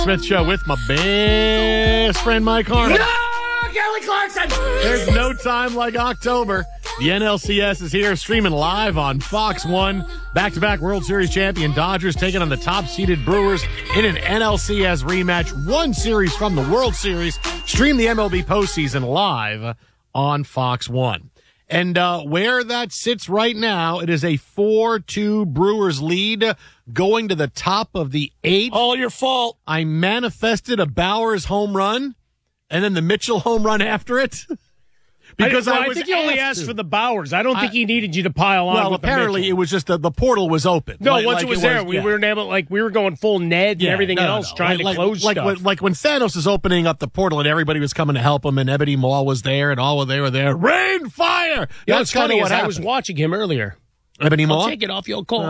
Smith Show with my best friend Mike Harmon. No, Kelly Clarkson! There's no time like October. The NLCS is here, streaming live on Fox 1. Back-to-back World Series champion Dodgers taking on the top-seeded Brewers in an NLCS rematch. One series from the World Series. Stream the MLB postseason live on Fox 1. And where that sits right now, it is a 4-2 Brewers lead going to the top of the 8th. All your fault. I manifested a Bauers home run and then the Mitchell home run after it. Because I think he only asked for the Bowers. I don't think he needed you to pile on. Well, with apparently it was just the portal was open. No, once it was there, we were able, we were going full Ned and everything else, trying to close stuff. Like when Thanos is opening up the portal and everybody was coming to help him, and Ebony Maw was there, and all of they were there. Rain, fire. Yeah, that's kind of what I was watching him earlier. Ebony Maw. Take it off your corpse.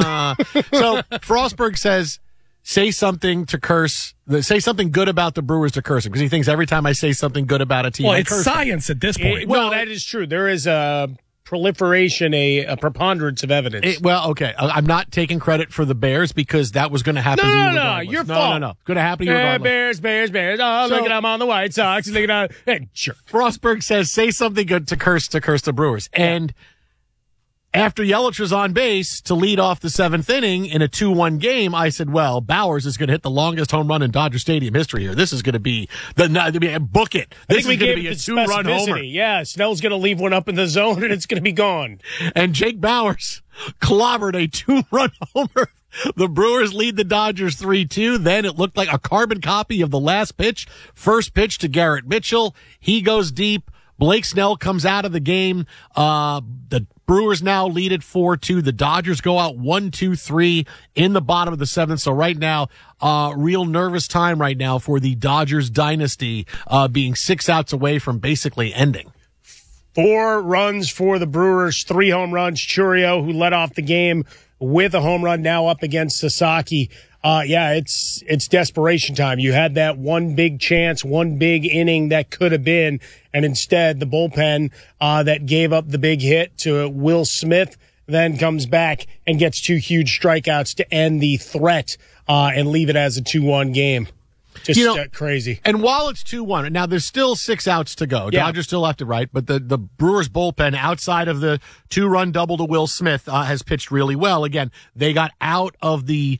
So Frostberg says, say something to curse. Say something good about the Brewers to curse him, because he thinks every time I say something good about a team, well, I it's curse science at this point. Well, that is true. There is a proliferation, a preponderance of evidence. Okay. I'm not taking credit for the Bears because that was going to happen to you regardless. Your fault. No. Going to happen to you regardless. Bears. Oh, look at them on the White Sox. Look at them. Hey, sure. Frostberg says, say something good to curse the Brewers. And after Yelich was on base to lead off the 7th inning in a 2-1 game, I said, well, Bauers is going to hit the longest home run in Dodger Stadium history here. This is going to be book it. This is going to be a 2-run homer. Yeah, Snell's going to leave one up in the zone and it's going to be gone. And Jake Bauers clobbered a 2-run homer. The Brewers lead the Dodgers 3-2. Then it looked like a carbon copy of the last pitch. First pitch to Garrett Mitchell. He goes deep. Blake Snell comes out of the game. The Brewers now lead it 4-2. The Dodgers go out 1-2-3 in the bottom of the 7th. So right now, real nervous time right now for the Dodgers dynasty, being 6 outs away from basically ending. 4 runs for the Brewers, 3 home runs. Churio, who led off the game with a home run, now up against Sasaki. It's desperation time. You had that one big chance, one big inning that could have been, and instead the bullpen that gave up the big hit to Will Smith then comes back and gets 2 huge strikeouts to end the threat and leave it as a 2-1 game. Just crazy. And while it's 2-1, now there's still 6 outs to go. Yeah. Dodgers still left it right, but the Brewers bullpen outside of the 2-run double to Will Smith has pitched really well. Again, they got out of the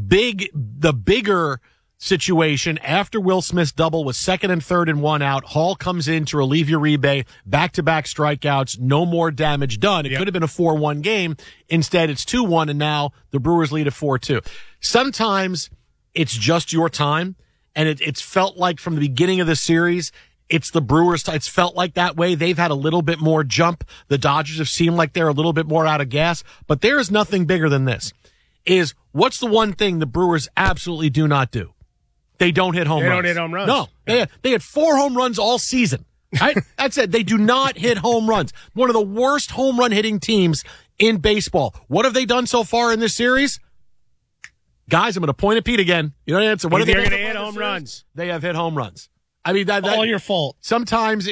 bigger situation after Will Smith's double was 2nd and 3rd and 1 out. Hall comes in to relieve Uribe, back-to-back strikeouts, no more damage done. It could have been a 4-1 game. Instead, it's 2-1, and now the Brewers lead at 4-2. Sometimes it's just your time, and it's felt like from the beginning of the series, it's the Brewers. It's felt like that way. They've had a little bit more jump. The Dodgers have seemed like they're a little bit more out of gas, but there is nothing bigger than this. Is what's the one thing the Brewers absolutely do not do? They don't hit home runs. They don't hit home runs. No. They had 4 home runs all season. Right? That's it. They do not hit home runs. One of the worst home run hitting teams in baseball. What have they done so far in this series? Guys, I'm going to point at Pete again. You know the answer. What are they going to hit home runs? They have hit home runs. I mean, that all your fault. Sometimes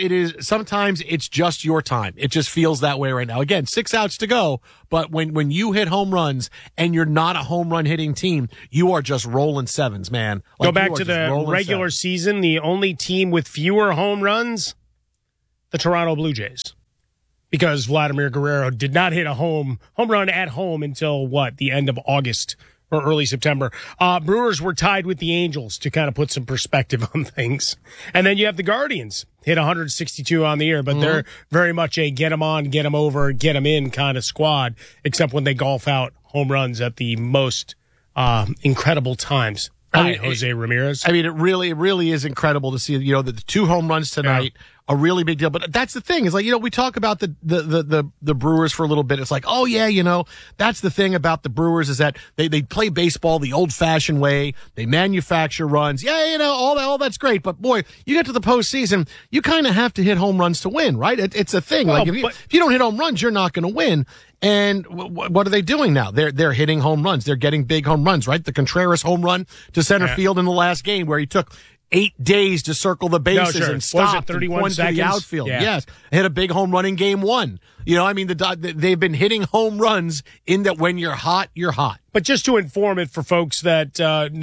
it's just your time. It just feels that way right now. Again, 6 outs to go, but when you hit home runs and you're not a home run hitting team, you are just rolling 7s, man. Go back to the regular season, the only team with fewer home runs, the Toronto Blue Jays. Because Vladimir Guerrero did not hit a home run at home until the end of August or early September. Brewers were tied with the Angels to kind of put some perspective on things. And then you have the Guardians hit 162 on the year, but they're very much a get them on, get them over, get them in kind of squad, except when they golf out home runs at the most incredible times. Jose Ramirez. I mean, it really is incredible to see, the 2 home runs tonight, a really big deal. But that's the thing is we talk about the Brewers for a little bit. It's like, oh yeah, that's the thing about the Brewers is that they play baseball the old fashioned way. They manufacture runs. Yeah, all that's great. But boy, you get to the postseason, you kind of have to hit home runs to win, right? It's a thing. Well, if you don't hit home runs, you're not going to win. And what are they doing now? They're hitting home runs. They're getting big home runs, right? The Contreras home run to center field in the last game where he took 8 days to circle the bases and stopped 31 and seconds? to the outfield. Yeah. Yes. Hit a big home run in game 1. They've been hitting home runs in that when you're hot, you're hot. But just to inform it for folks that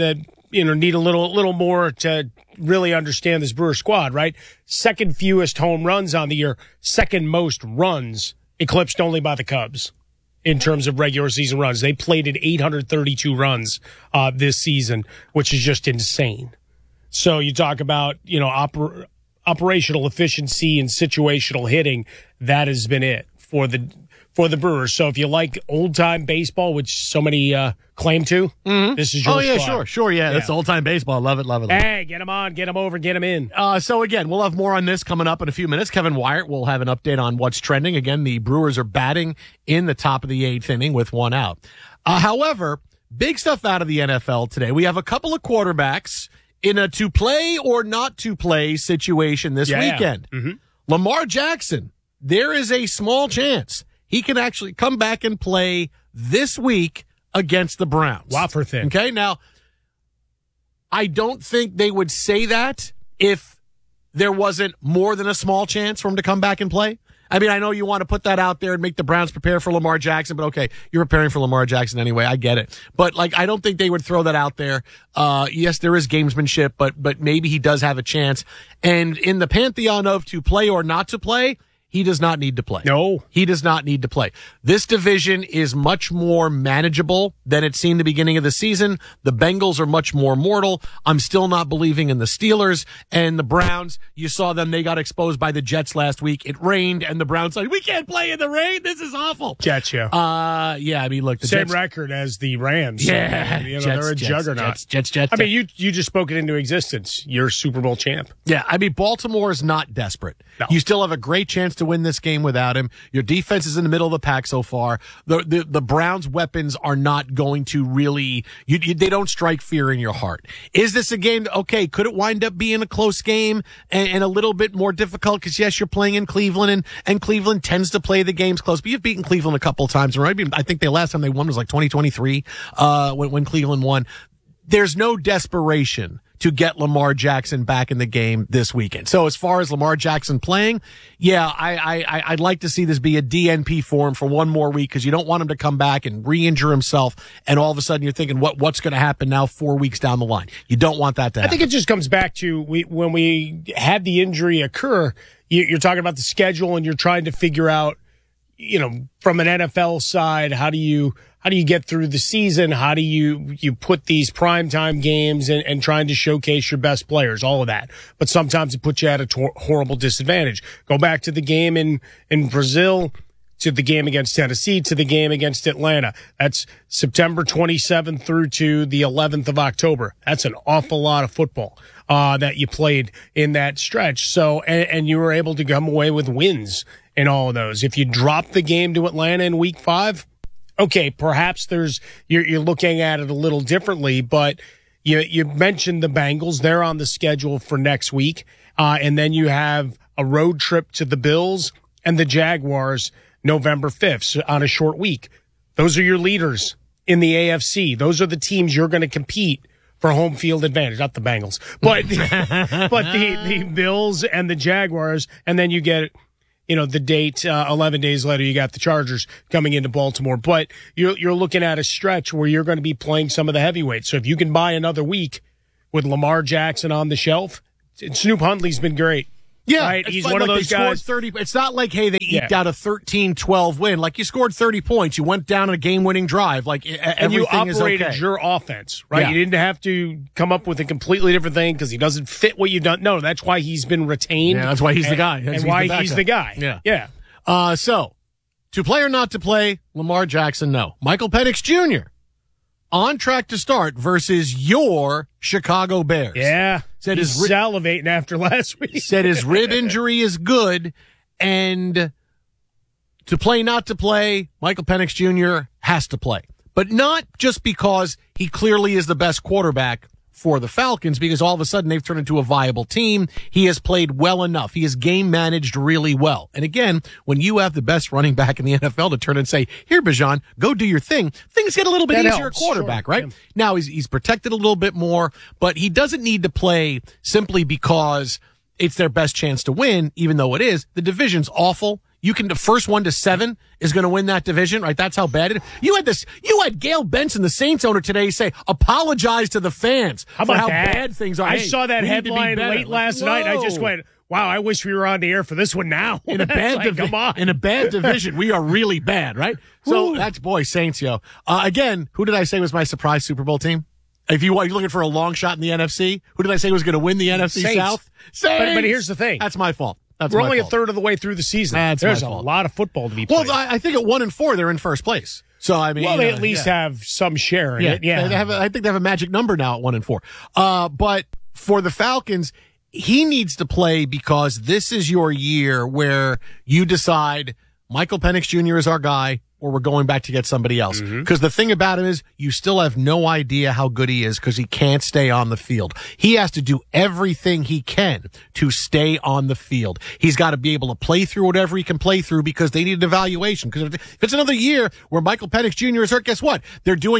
need a little more to really understand this Brewer squad, right? Second fewest home runs on the year, second most runs, eclipsed only by the Cubs in terms of regular season runs. They plated 832 runs this season, which is just insane. So you talk about, operational efficiency and situational hitting. That has been it for the Brewers. So if you like old-time baseball, which so many claim to, this is your squad. Sure. Yeah, that's old-time baseball. Love it. Hey, get them on, get them over, get them in. So again, we'll have more on this coming up in a few minutes. Kevin Wyatt will have an update on what's trending. Again, the Brewers are batting in the top of the 8th inning with 1 out. However, big stuff out of the NFL today. We have a couple of quarterbacks in a to-play or not-to-play situation this weekend. Mm-hmm. Lamar Jackson, there is a small chance he can actually come back and play this week against the Browns. Wafer thin. Okay, now, I don't think they would say that if there wasn't more than a small chance for him to come back and play. I mean, I know you want to put that out there and make the Browns prepare for Lamar Jackson, but okay, you're preparing for Lamar Jackson anyway. I get it. But, I don't think they would throw that out there. Yes, there is gamesmanship, but maybe he does have a chance. And in the pantheon of to play or not to play, he does not need to play. No. He does not need to play. This division is much more manageable than it seemed the beginning of the season. The Bengals are much more mortal. I'm still not believing in the Steelers and the Browns. You saw them. They got exposed by the Jets last week. It rained, and the Browns said, we can't play in the rain. This is awful. Jets, yeah. Yeah, I mean, look. The Same Jets, record as the Rams. Yeah. So, they're a juggernaut. Jets. I mean, you just spoke it into existence. You're Super Bowl champ. Yeah, I mean, Baltimore is not desperate. No. You still have a great chance to win this game without him. Your defense is in the middle of the pack so far. The Browns' weapons are not going to really, they don't strike fear in your heart. Is this a game, okay, could it wind up being a close game and a little bit more difficult? Because, yes, you're playing in Cleveland, and Cleveland tends to play the games close. But you've beaten Cleveland a couple of times, right? I think the last time they won was like 2023 when Cleveland won. There's no desperation to get Lamar Jackson back in the game this weekend. So as far as Lamar Jackson playing, yeah, I'd like to see this be a DNP for him for one more week, because you don't want him to come back and re-injure himself, and all of a sudden you're thinking, what's going to happen now 4 weeks down the line? You don't want that to happen. I think it just comes back to when we had the injury occur, you're talking about the schedule, and you're trying to figure out, from an NFL side, how do you get through the season? How do you put these primetime games and trying to showcase your best players, all of that. But sometimes it puts you at a horrible disadvantage. Go back to the game in Brazil, to the game against Tennessee, to the game against Atlanta. That's September 27th through to the 11th of October. That's an awful lot of football that you played in that stretch. So, and you were able to come away with wins in all of those. If you drop the game to Atlanta in week 5, okay, perhaps you're looking at it a little differently, but you mentioned the Bengals. They're on the schedule for next week. And then you have a road trip to the Bills and the Jaguars November 5th, so on a short week. Those are your leaders in the AFC. Those are the teams you're going to compete for home field advantage, not the Bengals, but the Bills and the Jaguars. And then you get, the date, 11 days later, you got the Chargers coming into Baltimore. But you're looking at a stretch where you're going to be playing some of the heavyweights. So if you can buy another week with Lamar Jackson on the shelf, Snoop Huntley's been great. Yeah, right? He's one of those guys. 30. It's not like, hey, they eked out a 13-12 win. Like, you scored 30 points. You went down a game-winning drive. Like, and you operated your offense, right? Yeah. You didn't have to come up with a completely different thing because he doesn't fit what you've done. No, that's why he's been retained. Yeah, that's why he's the guy. And why he's the guy. Yeah. So, to play or not to play, Lamar Jackson, no. Michael Penix Jr., on track to start versus your Chicago Bears. Yeah. Said he's salivating after last week. Said his rib injury is good, and to play, not to play, Michael Penix Jr. has to play. But not just because he clearly is the best quarterback for the Falcons, because all of a sudden they've turned into a viable team. He has played well enough. He has game managed really well. And again, when you have the best running back in the NFL to turn and say, here, Bijan, go do your thing, things get a little bit easier at quarterback, right? Yeah. Now he's protected a little bit more, but he doesn't need to play simply because it's their best chance to win, even though it is. The division's awful. the first 1 to 7 is going to win that division, right? That's how bad it is. You had Gail Benson, the Saints owner today, say, apologize to the fans for how bad things are. I saw that headline late last night. I just went, wow, I wish we were on the air for this one now. In a bad come on. In a bad division, we are really bad, right? So that's, boy, Saints, yo. Again, who did I say was my surprise Super Bowl team? If you're looking for a long shot in the NFC, who did I say was going to win the NFC Saints. South? Saints. But here's the thing. That's my fault. We're only a third of the way through the season. There's a lot of football to be played. Well, I think at 1-4, they're in first place. So, I mean, they at least have some share in it. Yeah. I think they have a magic number now at 1-4. But for the Falcons, he needs to play because this is your year where you decide Michael Penix Jr. is our guy, or we're going back to get somebody else. Because the thing about him is you still have no idea how good he is because he can't stay on the field. He has to do everything he can to stay on the field. He's got to be able to play through whatever he can play through because they need an evaluation. Because if it's another year where Michael Penix Jr. is hurt, guess what? They're going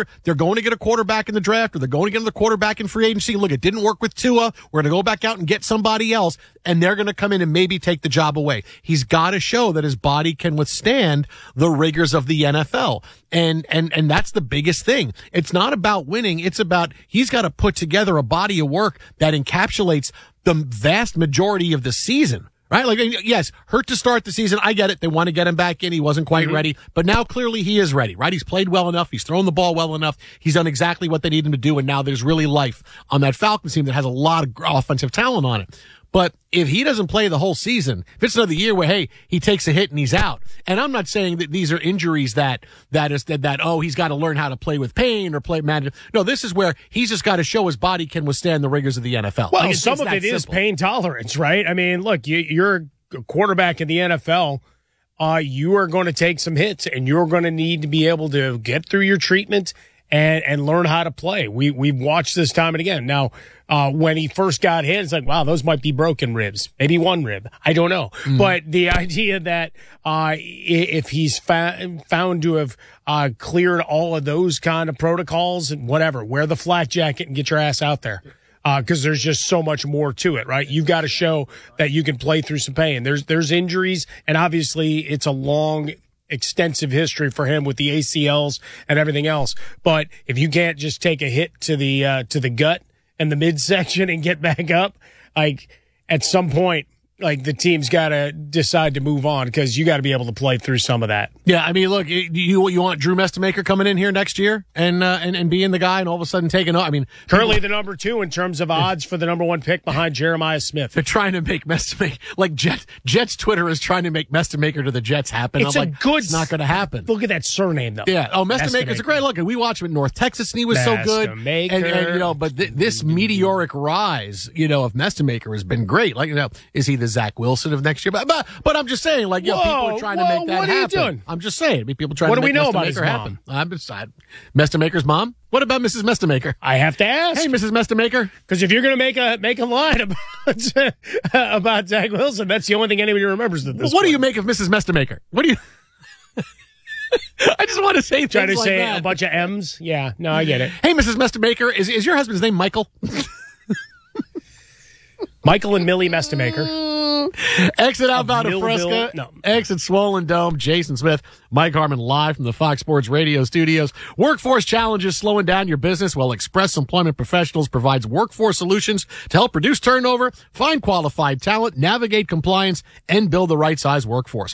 to get a quarterback in the draft, or they're going to get another quarterback in free agency. Look, it didn't work with Tua. We're going to go back out and get somebody else, and they're going to come in and maybe take the job away. He's got to show that his body can withstand the rigors of the NFL. And that's the biggest thing. It's not about winning. It's about he's got to put together a body of work that encapsulates the vast majority of the season. Right? Like, yes, hurt to start the season. I get it. They want to get him back in. He wasn't quite ready, but now clearly he is ready, right? He's played well enough. He's thrown the ball well enough. He's done exactly what they need him to do. And now there's really life on that Falcons team that has a lot of offensive talent on it. But if he doesn't play the whole season, if it's another year where, hey, he takes a hit and he's out, and I'm not saying that these are injuries that he's got to learn how to play with pain or play manage. No, this is where he's just got to show his body can withstand the rigors of the NFL. Well, some of it is pain tolerance, right? I mean, look, you're a quarterback in the NFL. You are going to take some hits, and you're going to need to be able to get through your treatment and learn how to play. We've watched this time and again. Now, when he first got hit, it's like, wow, those might be broken ribs. Maybe one rib. I don't know. But the idea that if he's found to have cleared all of those kind of protocols and whatever, wear the flak jacket and get your ass out there. Because there's just so much more to it, right? You've got to show that you can play through some pain. There's injuries, and obviously it's a long, extensive history for him with the ACLs and everything else. But if you can't just take a hit to the gut and the midsection and get back up, like at some point, like the team's got to decide to move on because you got to be able to play through some of that. Yeah, I mean, look, you want Drew Mestemaker coming in here next year and being the guy and all of a sudden taking off. I mean, currently the number 2 in terms of odds for the number 1 pick behind Jeremiah Smith. They're trying to make Mestemaker like Jets Twitter is trying to make Mestemaker to the Jets happen. It's it's not going to happen. Look at that surname though. Yeah. Oh, Mestemaker's a great look. We watched him in North Texas and he was so good. And but this meteoric rise, of Mestemaker has been great. Like, is he the Zach Wilson of next year? But I'm just saying, like, people are trying to make that happen. What are you doing? I'm just saying, people trying what to do make we know Mestemaker about his happen. mom? I'm just Mestemaker's mom. What about Mrs. Mestemaker? I have to ask. Hey, Mrs. Mestemaker, because if you're going to make a line about Zach Wilson, that's the only thing anybody remembers at this what point. do you make of Mrs. Mestemaker? What do you? I just want to say trying to like say that. A bunch of M's. Yeah, no, I get it. Hey, Mrs. Mestemaker, is your husband's name Michael? Michael and Millie Mestemaker. Exit outbound of Fresca. No. Exit Swollen Dome. Jason Smith, Mike Harmon live from the Fox Sports Radio studios. Workforce challenges slowing down your business? Well, Express Employment Professionals provides workforce solutions to help reduce turnover, find qualified talent, navigate compliance, and build the right size workforce.